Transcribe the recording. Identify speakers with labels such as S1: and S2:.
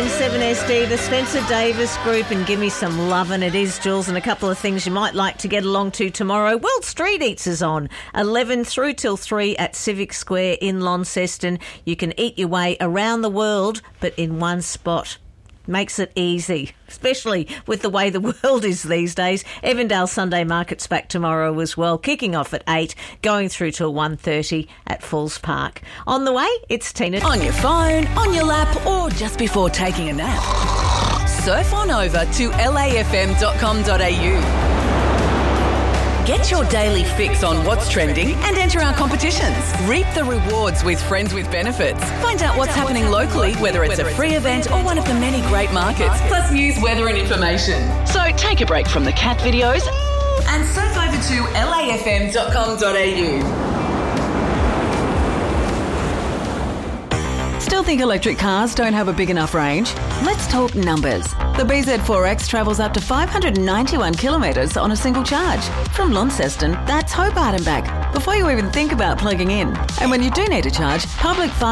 S1: on 7SD, the Spencer Davis Group, and give me some lovin'. It is, Jules, and a couple of things you might like to get along to tomorrow. World Street Eats is on 11 through till 3 at Civic Square in Launceston. You can eat your way around the world, but in one spot. Makes it easy, especially with the way the world is these days. Evandale Sunday Market's back tomorrow as well, kicking off at 8, going through till 1:30 at Falls Park. On the way, it's Tina.
S2: On your phone, on your lap, or just before taking a nap. Surf on over to lafm.com.au. Get your daily fix on what's trending and enter our competitions. Reap the rewards with Friends with Benefits. Find out what's happening locally, whether it's a free event or one of the many great markets, plus news, weather and information. So take a break from the cat videos and surf over to lafm.com.au. Still think electric cars don't have a big enough range? Let's talk numbers. The BZ4X travels up to 591 kilometres on a single charge. From Launceston, that's Hobart and back, before you even think about plugging in. And when you do need a charge, public